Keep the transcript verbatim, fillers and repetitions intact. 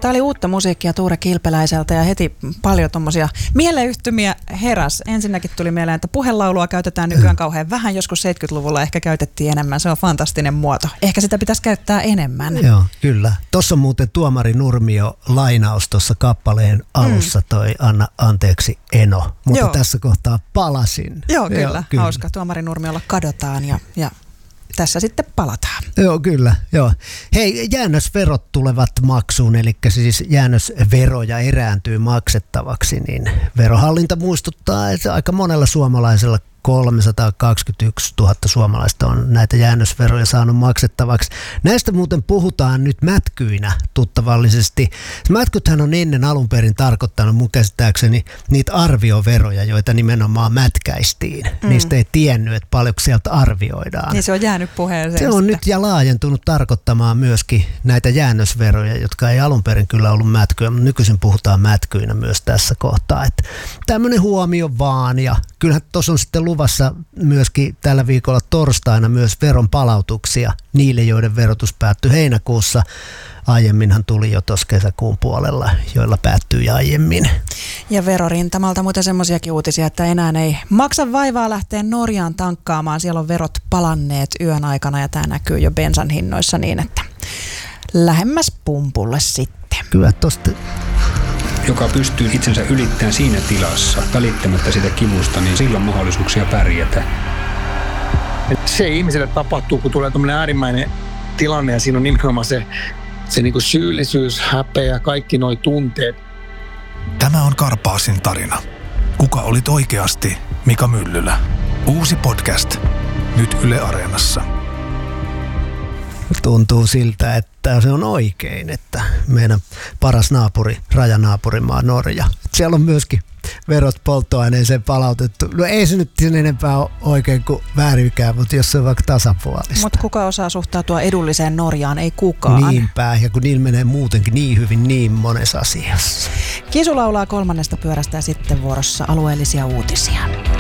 Tämä oli uutta musiikkia Tuure Kilpeläiseltä ja heti paljon tuommoisia mieleyhtymiä heräs. Ensinnäkin tuli mieleen, että puhelaulua käytetään nykyään kauhean vähän. Joskus seitsemänkymmentäluvulla ehkä käytettiin enemmän. Se on fantastinen muoto. Ehkä sitä pitäisi käyttää enemmän. Joo, kyllä. Tuossa on muuten Tuomari Nurmio lainaus tuossa kappaleen alussa mm. toi Anna anteeksi Eno. Mutta Joo. tässä kohtaa palasin. Joo, kyllä. Joo, kyllä. Hauska. Tuomari Nurmiolla kadotaan ja... ja tässä sitten palataan. Joo, kyllä. Joo. Hei, jäännösverot tulevat maksuun, eli siis jäännösveroja erääntyy maksettavaksi, niin Verohallinta muistuttaa, että aika monella suomalaisella kolmesataakaksikymmentäyksituhatta suomalaista on näitä jäännösveroja saanut maksettavaksi. Näistä muuten puhutaan nyt mätkyinä tuttavallisesti. Mätkythän on ennen alun perin tarkoittanut mun käsittääkseni niitä arvioveroja, joita nimenomaan mätkäistiin. Mm. Niistä ei tiennyt, että paljonko sieltä arvioidaan. Niin se on jäänyt puheeseen. Se on nyt ja laajentunut tarkoittamaan myöskin näitä jäännösveroja, jotka ei alun perin kyllä ollut mätkyä, mutta nykyisin puhutaan mätkyinä myös tässä kohtaa. Että tämmöinen huomio vaan, ja kyllähän tuossa on sitten luvassa myöskin tällä viikolla torstaina myös veron palautuksia niille, joiden verotus päättyi heinäkuussa. Aiemminhan tuli jo tuossa kesäkuun puolella, joilla päättyi aiemmin. Ja verorintamalta muuten semmoisiakin uutisia, että enää ei maksa vaivaa lähteä Norjaan tankkaamaan. Siellä on verot palanneet yön aikana ja tämä näkyy jo bensan hinnoissa niin, että lähemmäs pumpulle sitten. Kyllä tosta. Joka pystyy itsensä ylittämään siinä tilassa, välittämättä sitä kivusta, niin sillä on mahdollisuuksia pärjätä. Se ihmiselle tapahtuu, kun tulee tämmöinen äärimmäinen tilanne ja siinä on nimenomaan se, se niin kuin syyllisyys, häpeä, kaikki nuo tunteet. Tämä on Karpaasin tarina. Kuka olit oikeasti Mika Myllylä? Uusi podcast. Nyt Yle Areenassa. Tuntuu siltä, että se on oikein, että meidän paras naapuri, rajanaapurimaa Norja. Siellä on myöskin verot polttoaineeseen palautettu. No ei se nyt sen enempää ole oikein kuin väärykään, mutta jos se on vaikka tasapuolista. Mutta kuka osaa suhtautua edulliseen Norjaan? Ei kukaan. Niinpä, ja kun niillä menee muutenkin niin hyvin niin monessa asiassa. Kisu laulaa kolmannesta pyörästä ja sitten vuorossa alueellisia uutisia.